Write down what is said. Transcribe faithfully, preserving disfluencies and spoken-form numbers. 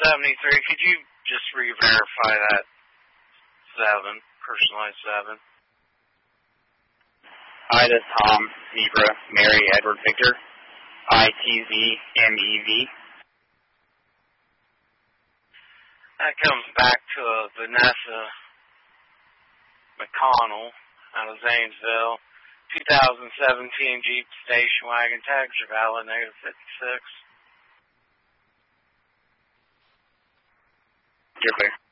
seventy-three. Could you just re-verify that seven, personalized seven? Ida, Tom, Zebra, Mary, Edward, Victor, I T Z M E V. That comes back to uh, Vanessa McConnell out of Zanesville. two thousand seventeen Jeep station wagon, tags are valid, negative fifty-six. You're clear.